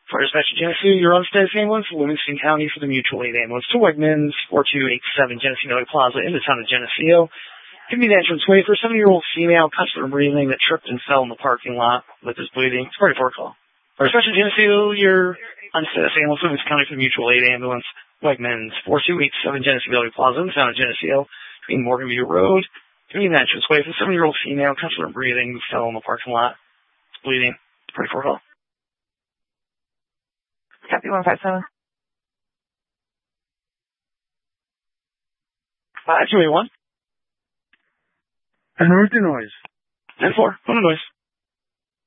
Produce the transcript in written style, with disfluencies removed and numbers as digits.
Fire Dispatch Geneseo, you're on status ambulance, Livingston County for the mutual aid ambulance to Wegmans, 4287 Geneseo Valley Plaza in the town of Geneseo. Give me the entrance way for a 7-year-old female, customer breathing that tripped and fell in the parking lot with his bleeding. It's a 44 call. Fire Dispatch Geneseo, you're on status ambulance, Livingston County for the mutual aid ambulance, Wegmans, 4287 Geneseo Valley Plaza in the town of Geneseo, between Morganview Road. Give me the entrance way for a 7-year-old female, customer breathing, who fell in the parking lot. It's bleeding. It's a 44 call. Copy 157. 281. I heard the noise. 10-4. What a noise.